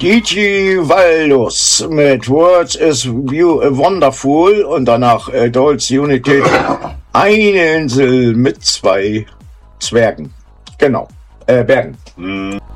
Gigi Valdus mit Words is Wonderful und danach Dolls Unity. Eine Insel mit 2 Zwergen. Genau. Bergen.